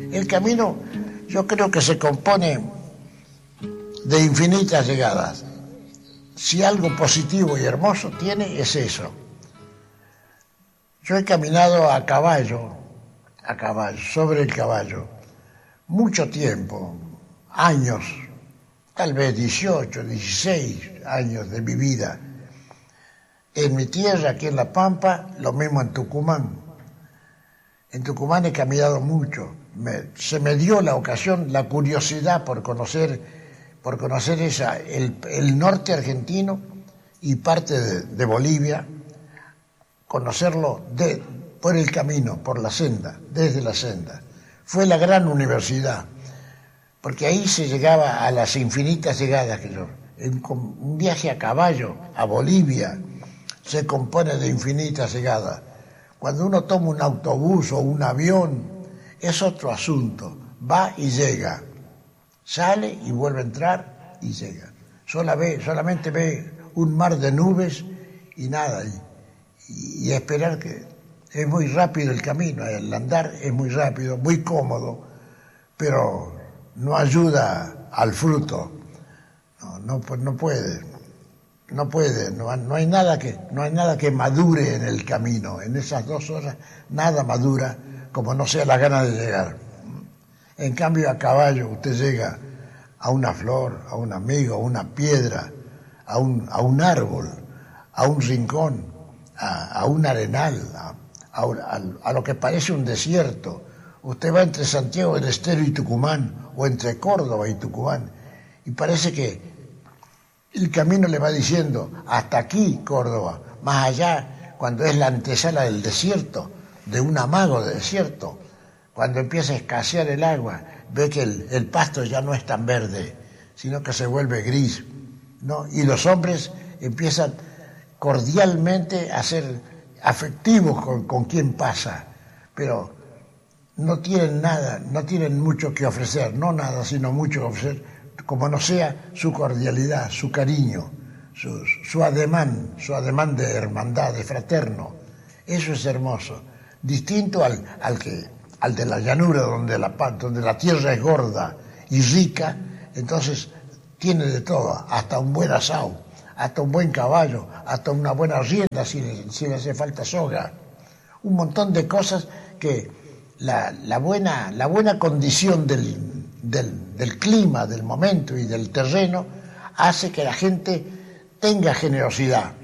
El camino yo creo que se compone de infinitas llegadas. Si algo positivo y hermoso tiene, es eso. Yo he caminado a caballo, sobre el caballo, mucho tiempo, años, tal vez 18, 16 años de mi vida. En mi tierra, aquí en La Pampa, lo mismo en Tucumán. En Tucumán he caminado mucho. Se me dio la ocasión, la curiosidad por conocer el norte argentino y parte de Bolivia, conocerlo por el camino, por la senda, desde la senda. Fue la gran universidad, porque ahí se llegaba a las infinitas llegadas que yo. Un viaje a caballo a Bolivia se compone de infinitas llegadas. Cuando uno toma un autobús o un avión, es otro asunto. Va y llega. Sale y vuelve a entrar y llega. Solamente ve un mar de nubes y nada. Y esperar que es muy rápido el camino. El andar es muy rápido, muy cómodo, pero no ayuda al fruto. No puede. No hay nada que madure en el camino. En esas 2 horas nada madura como no sea la gana de llegar. En cambio, a caballo usted llega a una flor, a un amigo, a una piedra, a un árbol, a un rincón, a un arenal, a lo que parece un desierto. Usted va entre Santiago del Estero y Tucumán, o entre Córdoba y Tucumán, y parece que el camino le va diciendo, hasta aquí, Córdoba, más allá, cuando es la antesala del desierto, de un amago de desierto, cuando empieza a escasear el agua, ve que el pasto ya no es tan verde, sino que se vuelve gris, ¿no? Y los hombres empiezan cordialmente a ser afectivos con quien pasa, pero no tienen nada, no tienen mucho que ofrecer, no nada, sino mucho que ofrecer, como no sea su cordialidad, su cariño, su ademán de hermandad, de fraterno. Eso es hermoso. Distinto al de la llanura, donde la tierra es gorda y rica, entonces tiene de todo, hasta un buen asado, hasta un buen caballo, hasta una buena rienda si le hace falta soga. Un montón de cosas que la buena condición del clima, del momento y del terreno hace que la gente tenga generosidad.